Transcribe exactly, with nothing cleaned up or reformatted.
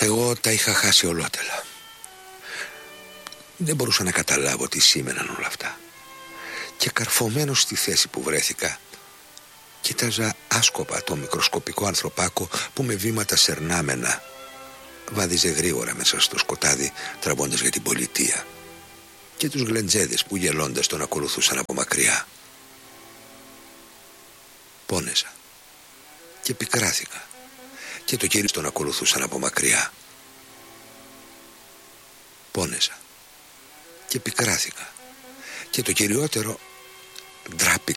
Εγώ τα είχα χάσει ολότελα. Δεν μπορούσα να καταλάβω τι σήμαιναν όλα αυτά. Και καρφωμένος στη θέση που βρέθηκα, κοίταζα άσκοπα το μικροσκοπικό ανθρωπάκο που με βήματα σερνάμενα βάδιζε γρήγορα μέσα στο σκοτάδι, τραβώντας για την πολιτεία, και τους γλεντζέδες που γελώντας τον ακολουθούσαν από μακριά. Πόνεσα και πικράθηκα, και το κύριο τον ακολουθούσαν από μακριά. Πόνεσα και πικράθηκα, και το κυριότερο, ντράπηκα